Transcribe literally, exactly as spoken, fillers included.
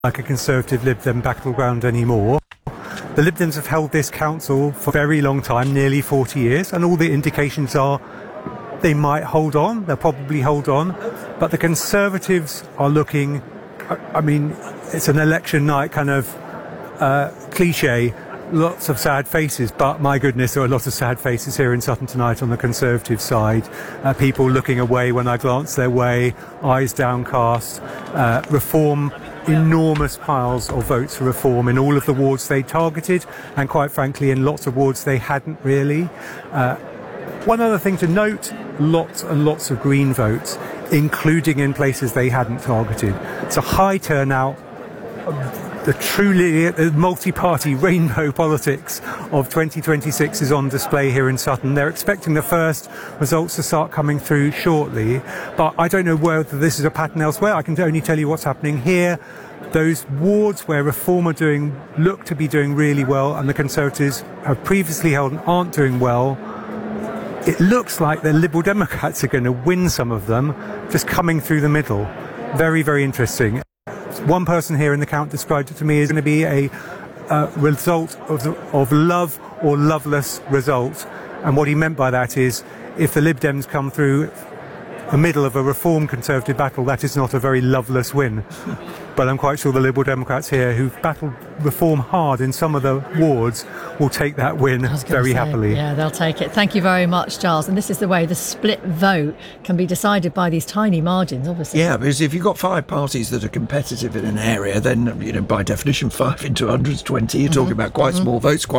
like a Conservative Lib Dem battleground anymore. The Lib Dems have held this council for a very long time, nearly forty years, and all the indications are they might hold on, they'll probably hold on, but the Conservatives are looking, I mean, it's an election night kind of uh, cliche, lots of sad faces, but my goodness, there are lots of sad faces here in Sutton tonight on the Conservative side. Uh, people looking away when I glance their way, eyes downcast. Uh, reform, enormous piles of votes for Reform in all of the wards they targeted, and quite frankly in lots of wards they hadn't really. Uh, one other thing to note, lots and lots of Green votes, including in places they hadn't targeted. It's a high turnout. The truly uh, multi-party rainbow politics of twenty twenty-six is on display here in Sutton. They're expecting the first results to start coming through shortly, but I don't know whether this is a pattern elsewhere. I can only tell you what's happening here. Those wards where Reform are doing, look to be doing really well, and the Conservatives have previously held and aren't doing well, it looks like the Liberal Democrats are going to win some of them, just coming through the middle. Very, very interesting. One person here in the count described it to me as going to be a uh, result of, the, of love or loveless result. And what he meant by that is if the Lib Dems come through the middle of a Reform Conservative battle, that is not a very loveless win. But I'm quite sure the Liberal Democrats here, who've battled Reform hard in some of the wards, will take that win very say, happily. Yeah, they'll take it. Thank you very much, Giles. And this is the way the split vote can be decided by these tiny margins, obviously. Yeah, because if you've got five parties that are competitive in an area, then, you know, by definition, five into one hundred twenty, you're mm-hmm. talking about quite mm-hmm. small votes, quite